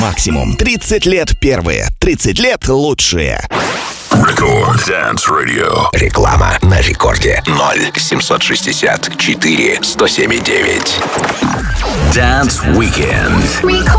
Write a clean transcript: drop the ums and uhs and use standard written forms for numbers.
Максимум 30 лет первые, 30 лет лучшие. Рекорд Dance Radio. Реклама на рекорде 0-764-107-9. Dance Weekend.